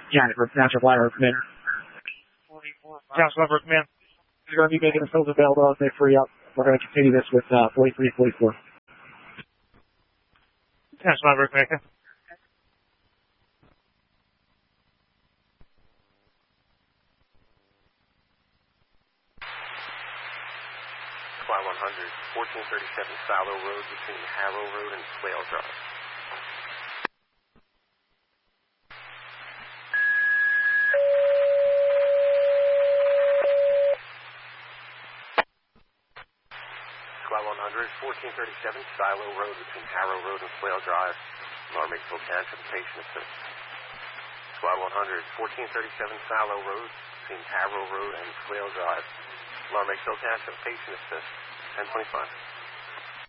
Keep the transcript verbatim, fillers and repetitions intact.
Yeah, National Flyer, come in. National Flyer, come in. You're going to be making the fills available as they free up. We're going to continue this with uh, forty-three forty-four. National Flyer, come in. Fly one hundred, fourteen thirty-seven Fallow Road between Harrow Road and Swale Drive. Fly one hundred, fourteen thirty-seven Silo Road between Harrow Road and Swale Drive. Alarm Makefield Township, patient assist. Squad one hundred, fourteen thirty-seven Fallow Road between Harrow Road and Swale Drive. Alarm Makefield Township, patient assist. ten twenty-five.